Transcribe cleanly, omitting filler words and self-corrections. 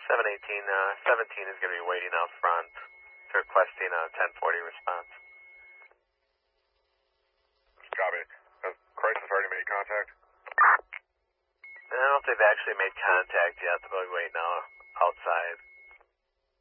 17 is going to be waiting out front. It's requesting a 1040 response. Copy. Has Crisis already made contact? I don't think they actually made contact yet. They'll be waiting outside.